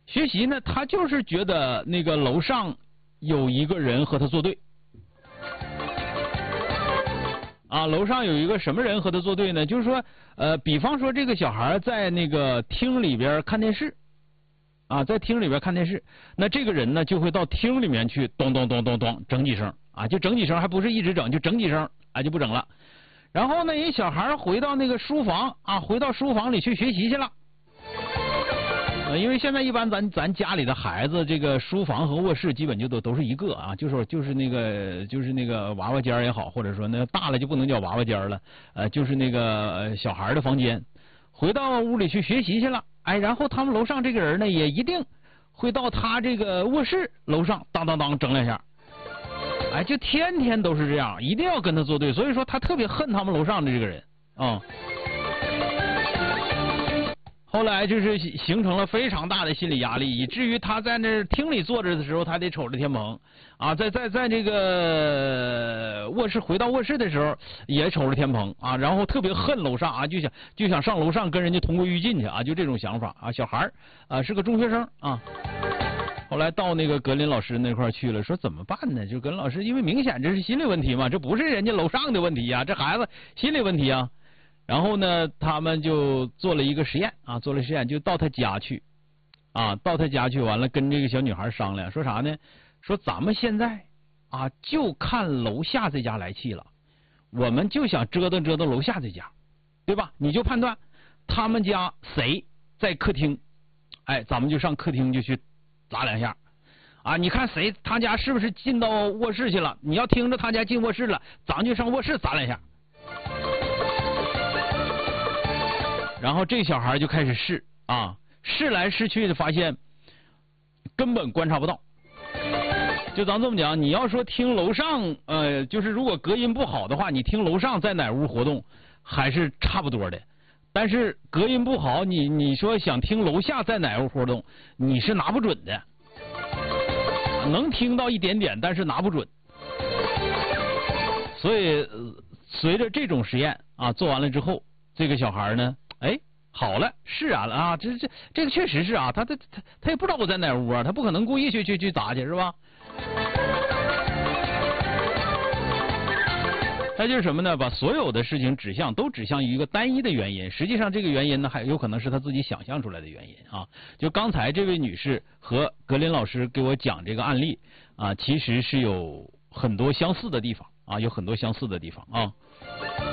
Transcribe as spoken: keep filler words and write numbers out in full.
学习呢，他就是觉得那个楼上有一个人和他作对。啊，楼上有一个什么人和他作对呢？就是说，呃，比方说这个小孩在那个厅里边看电视，啊，在厅里边看电视，那这个人呢就会到厅里面去，咚咚咚咚咚整几声，啊，就整几声，还不是一直整，就整几声，啊，就不整了。然后呢，一小孩回到那个书房，啊，回到书房里去学习去了。因为现在一般咱咱家里的孩子，这个书房和卧室基本就都都是一个啊，就是就是那个就是那个娃娃间也好，或者说那大了就不能叫娃娃间了，呃，就是那个小孩的房间。回到屋里去学习去了，哎，然后他们楼上这个人呢，也一定会到他这个卧室楼上当当当整两下，哎，就天天都是这样，一定要跟他作对，所以说他特别恨他们楼上的这个人啊。嗯后来就是形成了非常大的心理压力，以至于他在那厅里坐着的时候，他得瞅着天棚啊，在在在这个卧室回到卧室的时候也瞅着天棚啊，然后特别恨楼上啊，就想就想上楼上跟人家同归于尽去啊，就这种想法啊。小孩啊是个中学生啊，后来到那个格林老师那块去了，说怎么办呢？就格林老师，因为明显这是心理问题嘛，这不是人家楼上的问题呀、啊，这孩子心理问题啊。然后呢，他们就做了一个实验啊，做了实验，就到他家去，啊，到他家去，完了跟这个小女孩商量，说啥呢？说咱们现在啊，就看楼下这家来气了，我们就想折腾折腾楼下这家，对吧？你就判断他们家谁在客厅，哎，咱们就上客厅就去砸两下，啊，你看谁他家是不是进到卧室去了？你要听着他家进卧室了，咱就上卧室砸两下。然后这小孩就开始试啊，试来试去的发现根本观察不到。就咱这么讲，你要说听楼上，呃，就是如果隔音不好的话，你听楼上在哪屋活动还是差不多的。但是隔音不好，你你说想听楼下在哪屋活动，你是拿不准的，能听到一点点，但是拿不准。所以、呃、随着这种实验啊做完了之后，这个小孩呢。哎，好了，释然了啊！这这这个确实是啊，他他他他也不知道我在哪屋啊，他不可能故意去去去砸去是吧？那就是什么呢？把所有的事情指向都指向于一个单一的原因，实际上这个原因呢，还有可能是他自己想象出来的原因啊。就刚才这位女士和格林老师给我讲这个案例啊，其实是有很多相似的地方啊，有很多相似的地方啊。